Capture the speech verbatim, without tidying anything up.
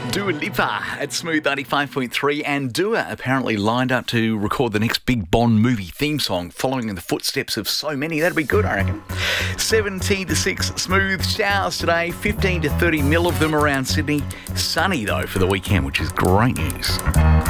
Dua Lipa at Smooth ninety-five point three, and Dua apparently lined up to record the next big Bond movie theme song, following in the footsteps of so many. That'd be good, I reckon. seventeen to six, smooth showers today, fifteen to thirty mil of them around Sydney. Sunny, though, for the weekend, which is great news.